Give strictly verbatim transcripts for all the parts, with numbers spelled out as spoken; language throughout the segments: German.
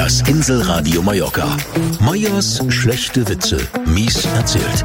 Das Inselradio Mallorca. Meyers schlechte Witze. Mies erzählt.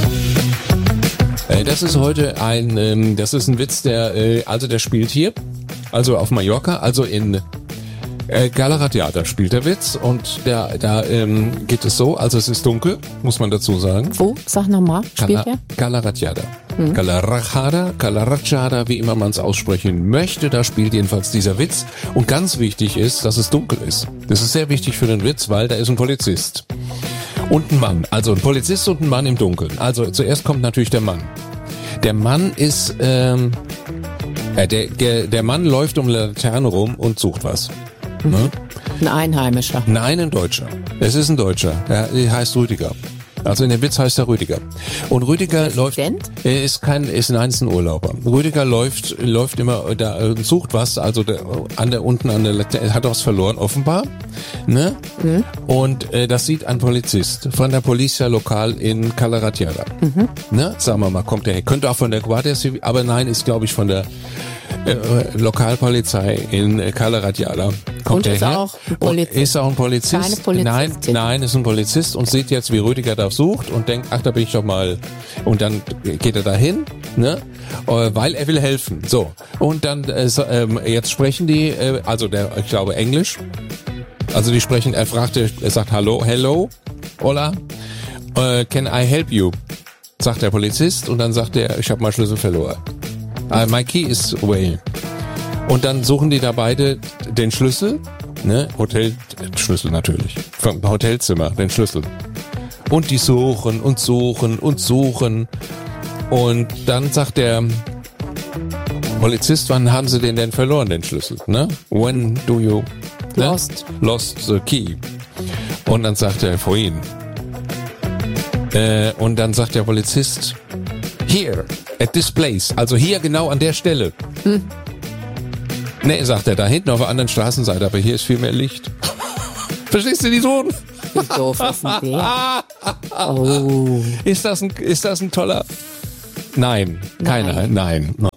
Das ist heute ein, ähm, das ist ein Witz, der, äh, also der spielt hier, also auf Mallorca, also in äh, Galaratiada spielt der Witz und der, da ähm, geht es so, also es ist dunkel, muss man dazu sagen. Wo? Sag nochmal, spielt Gala, er? Galaratiada. Hm. Galarachada, Galarachada, wie immer man es aussprechen möchte, da spielt jedenfalls dieser Witz. Und ganz wichtig ist, dass es dunkel ist. Das ist sehr wichtig für den Witz, weil da ist ein Polizist. Und ein Mann, also ein Polizist und ein Mann im Dunkeln. Also zuerst kommt natürlich der Mann. Der Mann ist, ähm, äh, der, der, der Mann läuft um eine Laterne rum und sucht was. Mhm. Ne? Ein Einheimischer. Nein, ein Deutscher. Es ist ein Deutscher. Er heißt Rüdiger. Also in dem Witz heißt er Rüdiger. Und Rüdiger läuft, er ist kein, ist nein, ist ein Urlauber. Rüdiger läuft, läuft immer da, äh, sucht was, also der, an der, unten an der, er hat was verloren, offenbar, ne? Mhm. Und, äh, das sieht ein Polizist von der Polizia Lokal in Galaratiada. Mhm. Ne? Sagen wir mal, kommt der her. Könnte auch von der Guardia Civil, aber nein, ist glaube ich von der, äh, Lokalpolizei in Galaratiada. Kommt und ist her. auch ein Polizist. Ist auch ein Polizist. Keine Polizistin. Nein, nein, ist ein Polizist und sieht jetzt, wie Rüdiger da sucht und denkt, ach, da bin ich doch mal. Und dann geht er dahin, ne? Weil er will helfen. So. Und dann, äh, jetzt sprechen die, äh, also der, ich glaube, Englisch. Also die sprechen, er fragt, er sagt Hallo, hello, hola, uh, can I help you? Sagt der Polizist und dann sagt er, ich habe meinen Schlüssel verloren. Uh, my key is away. Und dann suchen die da beide den Schlüssel, ne, Hotelschlüssel natürlich, vom Hotelzimmer, den Schlüssel. Und die suchen und suchen und suchen. Und dann sagt der Polizist, wann haben sie den denn verloren, den Schlüssel, ne? When do you... Ne? Lost. Lost the key. Und dann sagt er, vorhin. Äh, und dann sagt der Polizist, here, at this place, also hier genau an der Stelle. Hm. Nee, sagt er, da hinten auf der anderen Straßenseite, aber hier ist viel mehr Licht. Verstehst du die Sohn? Wie doof ist denn der? Oh. Ist das ein, ist das ein toller? Nein, keiner, nein. nein.